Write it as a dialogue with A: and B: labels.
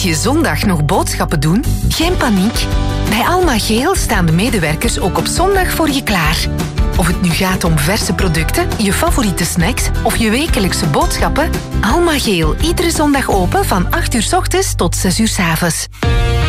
A: je zondag nog boodschappen doen? Geen paniek. Bij Alma Geel staan de medewerkers ook op zondag voor je klaar. Of het nu gaat om verse producten, je favoriete snacks of je wekelijkse boodschappen, Alma Geel iedere zondag open van 8 uur 's ochtends tot 6 uur 's avonds.